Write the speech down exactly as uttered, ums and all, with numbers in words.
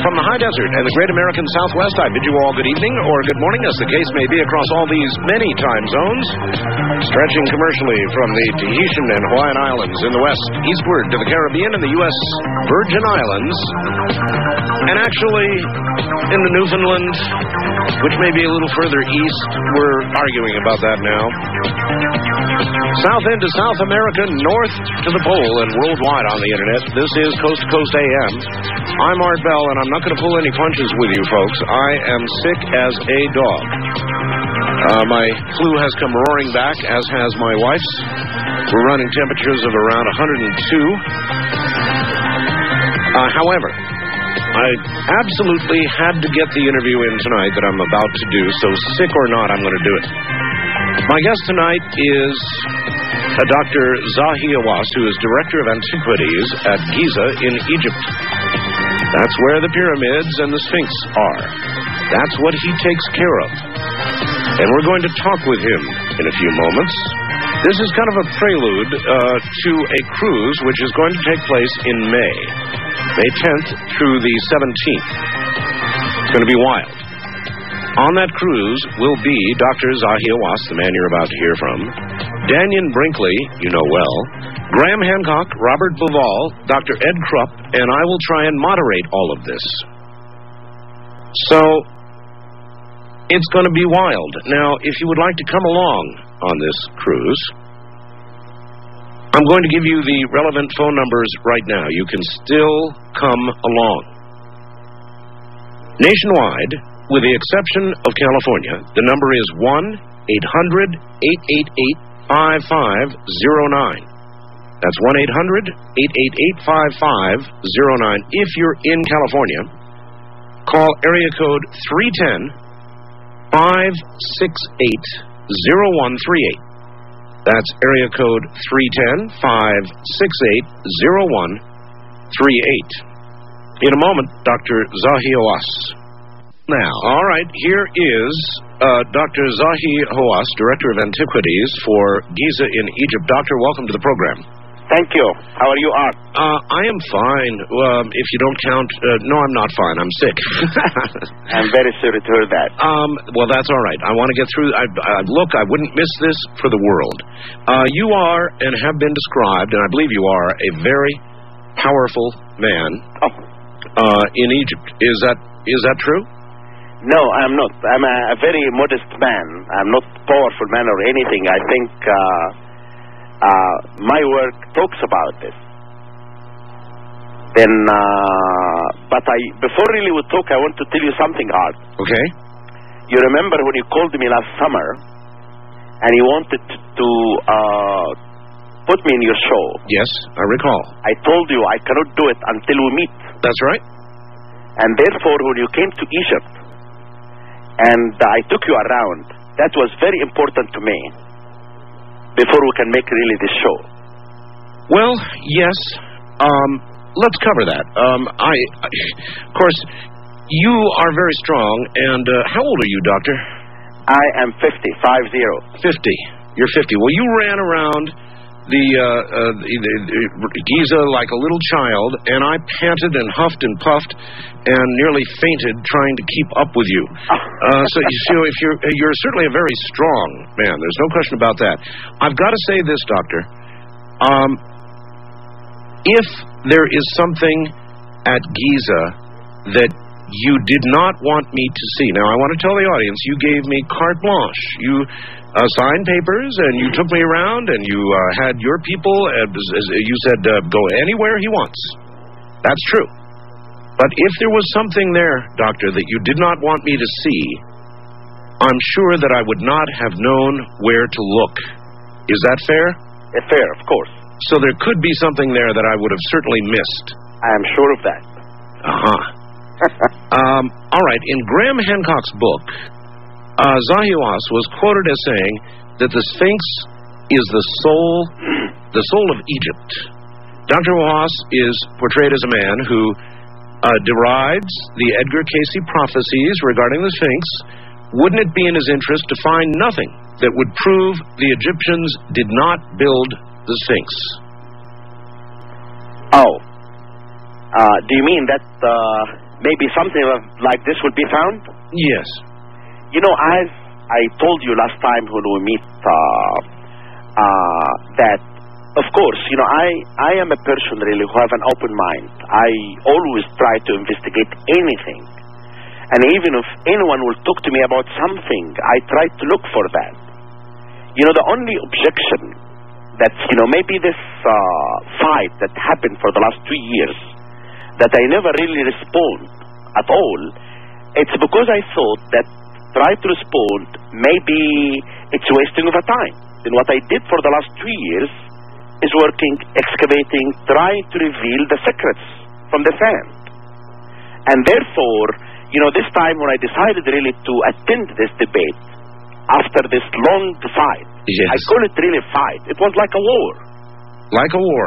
from the high desert and the great American Southwest, I bid you all good evening or good morning, as the case may be, across all these many time zones, stretching commercially from the Tahitian and Hawaiian Islands in the west, eastward to the Caribbean and the U S Virgin Islands, and actually in the Newfoundland, which may be a little further east. We're arguing about that now. South end to South America, north to the pole, and worldwide on the internet. This is Coast to Coast A M. I'm Art Bell, and I'm not going to pull any punches with you folks. I am sick as a dog. Uh, my flu has come roaring back, as has my wife's. We're running temperatures of around one hundred two. Uh, however, I absolutely had to get the interview in tonight that I'm about to do, so sick or not, I'm going to do it. My guest tonight is a Doctor Zahi Hawass, who is Director of Antiquities at Giza in Egypt. That's where the pyramids and the Sphinx are. That's what he takes care of. And we're going to talk with him in a few moments. This is kind of a prelude uh, to a cruise which is going to take place in May. May tenth through the seventeenth. It's going to be wild. On that cruise will be Doctor Zahi Hawass, the man you're about to hear from, Dannion Brinkley, you know well, Graham Hancock, Robert Bauval, Doctor Ed Krupp, and I will try and moderate all of this. So, it's going to be wild. Now, if you would like to come along on this cruise, I'm going to give you the relevant phone numbers right now. You can still come along. Nationwide, with the exception of California, the number is one eight hundred eight eight eight five five zero nine. That's one eight hundred eight eight eight five five zero nine. If you're in California, call area code three one zero five six eight zero one three eight. That's area code three one zero five six eight zero one three eight. In a moment, Doctor Zahi Hawass. Now, all right, here is uh, Doctor Zahi Hawass, Director of Antiquities for Giza in Egypt. Doctor, welcome to the program. Thank you. How are you, Art? Uh, I am fine. Um, if you don't count... Uh, no, I'm not fine. I'm sick. I'm very sorry to hear that. Um, well, that's all right. I want to get through... I, I, look, I wouldn't miss this for the world. Uh, you are, and have been described, and I believe you are, a very powerful man oh. uh, in Egypt. Is that is that true? No, I'm not. I'm a, a very modest man. I'm not a powerful man or anything. I think... Uh, Uh, my work talks about this. Then, uh, but I, before really we talk, I want to tell you something, Art. Okay. You remember when you called me last summer, and you wanted to, to uh, put me in your show? Yes, I recall. I told you I cannot do it until we meet. That's right. And therefore, when you came to Egypt, and uh, I took you around, that was very important to me. Before we can make really this show. Well, yes. Um, let's cover that. Um, I, I, of course, you are very strong. And uh, how old are you, Doctor? I am fifty, five zero. Fifty. You're fifty. Well, you ran around the, uh, uh, the, the, the Giza like a little child, and I panted and huffed and puffed and nearly fainted trying to keep up with you. Uh, so, you know, if you're you're certainly a very strong man. There's no question about that. I've got to say this, Doctor. Um, if there is something at Giza that you did not want me to see, now I want to tell the audience, you gave me carte blanche. You uh, signed papers, and you took me around, and you uh, had your people, uh, you said, uh, go anywhere he wants. That's true. But if there was something there, Doctor, that you did not want me to see, I'm sure that I would not have known where to look. Is that fair? Uh, fair, of course. So there could be something there that I would have certainly missed. I am sure of that. Uh-huh. um, all right, in Graham Hancock's book, uh, Zahi Hawass was quoted as saying that the Sphinx is the soul, the soul of Egypt. Doctor Hawass is portrayed as a man who uh, derides the Edgar Cayce prophecies regarding the Sphinx. Wouldn't it be in his interest to find nothing that would prove the Egyptians did not build the Sphinx? Oh. Uh, do you mean that uh, maybe something like this will be found? Yes. You know, as I told you last time when we meet, uh, uh, that, of course, you know, I, I am a person really who have an open mind. I always try to investigate anything. And even if anyone will talk to me about something, I try to look for that. You know, the only objection that, you know, maybe this uh, fight that happened for the last two years, that I never really respond at all, it's because I thought that try to respond, maybe it's wasting of a time. And what I did for the last two years is working, excavating, trying to reveal the secrets from the sand. And therefore, you know, this time when I decided really to attend this debate, after this long fight, yes. I call it really fight. It was like a war. Like a war.